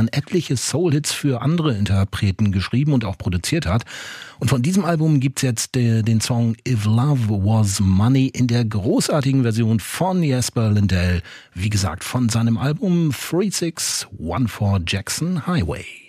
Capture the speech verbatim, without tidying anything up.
Jahren etliche Soul-Hits für andere Interpreten geschrieben und auch produziert hat. Und von diesem Album gibt's jetzt äh, den Song If Love Was Money in der großartigen Version von Jesper Lindell. Wie gesagt, von seinem Album three six one four Jackson Highway.